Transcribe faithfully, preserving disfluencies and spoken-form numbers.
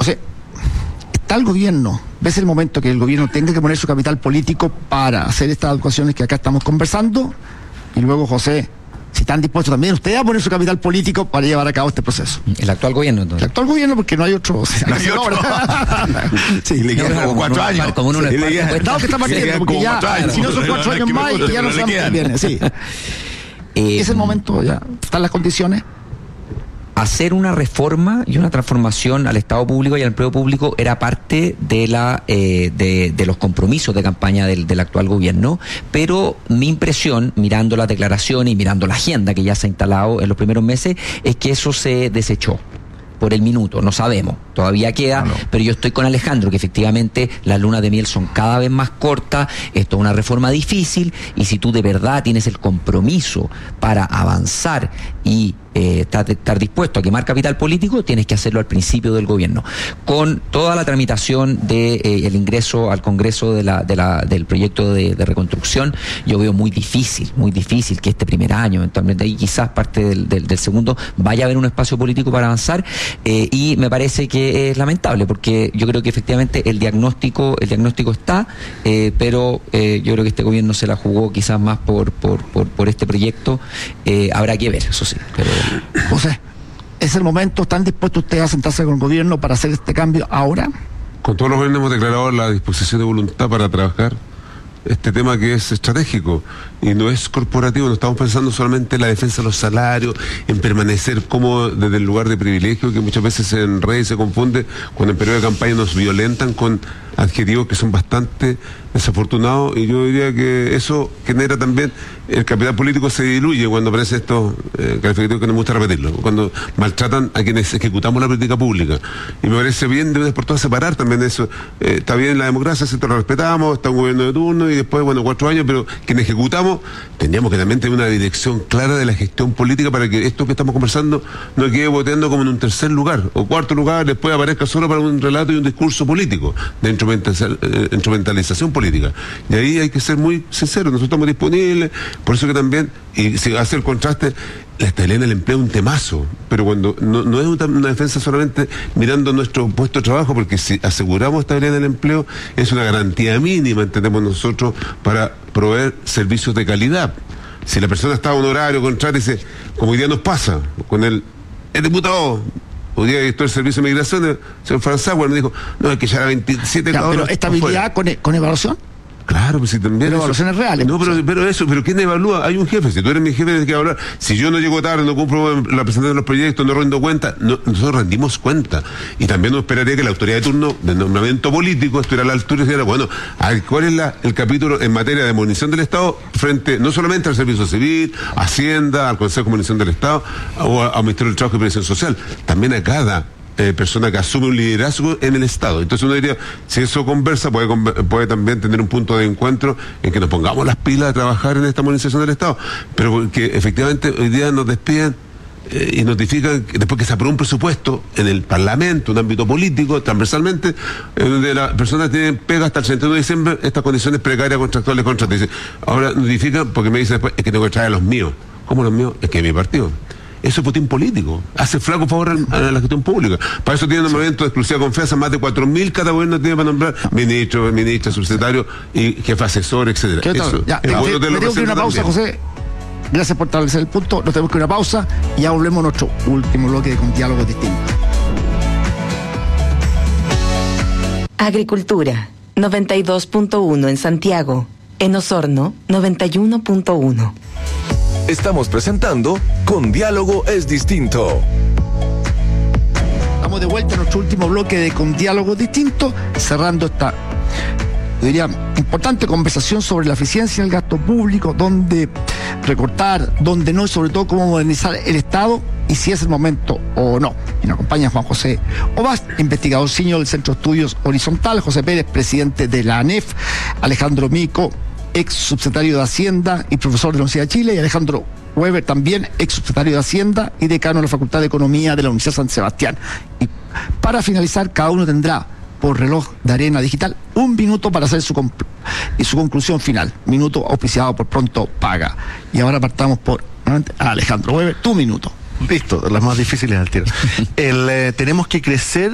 sea, está el gobierno, ves el momento que el gobierno tenga que poner su capital político para hacer estas adecuaciones que acá estamos conversando, y luego, José, si están dispuestos también ustedes a poner su capital político para llevar a cabo este proceso. El actual gobierno, entonces. El actual gobierno, porque no hay otro. O sea, no hay otro. Sí, le quedan como cuatro años. Como uno sí, le Estado que está partiendo, porque ya, años. Si no son cuatro años más, y ya no sabemos qué viene. Sí. Eh, es el momento, ya. ¿Están las condiciones? Hacer una reforma y una transformación al Estado público y al empleo público era parte de la eh, de, de los compromisos de campaña del, del actual gobierno, pero mi impresión, mirando las declaraciones y mirando la agenda que ya se ha instalado en los primeros meses, es que eso se desechó por el minuto, no sabemos, todavía queda, no, no. Pero yo estoy con Alejandro, que efectivamente las lunas de miel son cada vez más cortas, esto es una reforma difícil, y si tú de verdad tienes el compromiso para avanzar y eh, estar, estar dispuesto a quemar capital político, tienes que hacerlo al principio del gobierno, con toda la tramitación de eh, el ingreso al Congreso de la, de la, del proyecto de, de reconstrucción. Yo veo muy difícil, muy difícil que este primer año, eventualmente ahí quizás parte del, del, del segundo, vaya a haber un espacio político para avanzar, eh, y me parece que es lamentable, porque yo creo que efectivamente el diagnóstico, el diagnóstico está, eh, pero eh, yo creo que este gobierno se la jugó quizás más por, por, por, por este proyecto, eh, habrá que ver, eso sí, pero... José, ¿es el momento? ¿Están dispuestos ustedes a sentarse con el gobierno para hacer este cambio ahora? Con todos los gobiernos hemos declarado la disposición de voluntad para trabajar este tema que es estratégico y no es corporativo. No estamos pensando solamente en la defensa de los salarios, en permanecer como desde el lugar de privilegio, que muchas veces en redes se confunde cuando en periodo de campaña nos violentan con adjetivos que son bastante desafortunados, y yo diría que eso genera también, el capital político se diluye cuando aparece estos eh, calificativos que no me gusta repetirlo, cuando maltratan a quienes ejecutamos la política pública, y me parece bien de una vez por todas separar también eso. Eh, está bien la democracia, se lo respetamos, está un gobierno de turno y después, bueno, cuatro años, pero quienes ejecutamos tendríamos que también tener una dirección clara de la gestión política para que esto que estamos conversando no quede boteando como en un tercer lugar o cuarto lugar, después aparezca solo para un relato y un discurso político de instrumentalización política. Y ahí hay que ser muy sinceros, nosotros estamos disponibles, por eso que también, y si hace el contraste, la estabilidad en el empleo es un temazo, pero cuando no, no es una, una defensa solamente mirando nuestro puesto de trabajo, porque si aseguramos estabilidad en el empleo, es una garantía mínima, entendemos nosotros, para proveer servicios de calidad. Si la persona está a un horario contrario, dice, como hoy día nos pasa, con el, el diputado, hoy día director del servicio de migración, el señor Franzagua, me dijo, no, hay que llegar a veintisiete claro, pero estabilidad con, con evaluación. Claro, pues si también. Pero evaluaciones reales. No, pero, pero eso, pero ¿quién evalúa? Hay un jefe. Si tú eres mi jefe, tienes que evaluar. Si yo no llego tarde, no cumplo la presentación de los proyectos, no rindo cuenta, no, nosotros rendimos cuenta. Y también nos esperaría que la autoridad de turno, de nombramiento político, estuviera a la altura y dijera, bueno, a ver, ¿cuál es la, el capítulo en materia de munición del Estado frente no solamente al Servicio Civil, Hacienda, al Consejo de Munición del Estado o al Ministerio del Trabajo y Previsión Social? También a cada Eh, persona que asume un liderazgo en el Estado. Entonces uno diría, si eso conversa, puede, puede también tener un punto de encuentro en que nos pongamos las pilas a trabajar en esta modernización del Estado, pero que efectivamente hoy día nos despiden eh, y notifican que después que se aprueba un presupuesto en el Parlamento, un ámbito político, transversalmente, en donde las personas tienen pega hasta el treinta y uno de diciembre, estas condiciones precarias contractuales contratos. Dicen, ahora notifican porque me dicen después, es que tengo que traer a los míos. ¿Cómo los míos? Es que es mi partido. Eso es botín político, hace flaco favor a la gestión pública. Para eso tiene un nombramiento de exclusiva confianza, más de cuatro mil cada gobierno tiene para nombrar ministro, ministra, subsecretario y jefe asesor, etcétera. Eso, ya, te, bueno te, me tengo que ir a una pausa, también. José. Gracias por establecer el punto. Nos tenemos que ir a una pausa y ya volvemos a nuestro último bloque de Con Diálogos Distintos. Agricultura, noventa y dos punto uno en Santiago. En Osorno, noventa y uno punto uno. Estamos presentando Con Diálogo es Distinto. Estamos de vuelta en nuestro último bloque de Con Diálogo Distinto, cerrando esta, yo diría, importante conversación sobre la eficiencia del gasto público, dónde recortar, dónde no, y sobre todo cómo modernizar el Estado y si es el momento o no. Y nos acompaña Juan José Obast, investigador senior del Centro de Estudios Horizontal, José Pérez, presidente de la A N E F, Alejandro Mico, ex subsecretario de Hacienda y profesor de la Universidad de Chile, y Alejandro Weber, también ex subsecretario de Hacienda y decano de la Facultad de Economía de la Universidad de San Sebastián. Y para finalizar, cada uno tendrá por reloj de arena digital un minuto para hacer su, compl- y su conclusión final. Minuto auspiciado por Pronto Paga. Y ahora partamos por Alejandro Weber, tu minuto. Listo, las más difíciles al tiro. El, eh, tenemos que crecer